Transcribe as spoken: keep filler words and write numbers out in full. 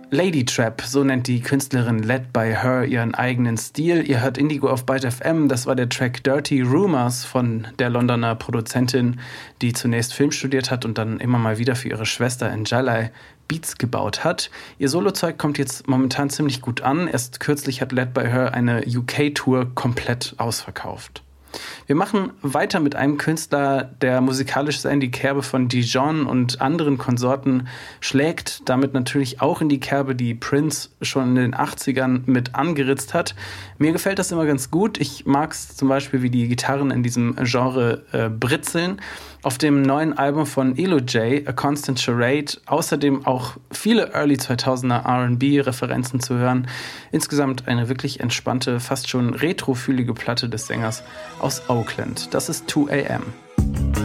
Lady Trap, so nennt die Künstlerin Led by Her ihren eigenen Stil. Ihr hört Indigo auf Byte F M, das war der Track Dirty Rumors von der Londoner Produzentin, die zunächst Film studiert hat und dann immer mal wieder für ihre Schwester Njalai Beats gebaut hat. Ihr Solozeug kommt jetzt momentan ziemlich gut an. Erst kürzlich hat Led by Her eine U K-Tour komplett ausverkauft. Wir machen weiter mit einem Künstler, der musikalisch sehr in die Kerbe von Dijon und anderen Konsorten schlägt, damit natürlich auch in die Kerbe, die Prince schon in den achtzigern mit angeritzt hat. Mir gefällt das immer ganz gut. Ich mag es zum Beispiel, wie die Gitarren in diesem Genre äh, britzeln. Auf dem neuen Album von Elo J, A Constant Charade, außerdem auch viele Early zweitausender R and B-Referenzen zu hören. Insgesamt eine wirklich entspannte, fast schon retrofühlige Platte des Sängers aus Oakland. Das ist two a m.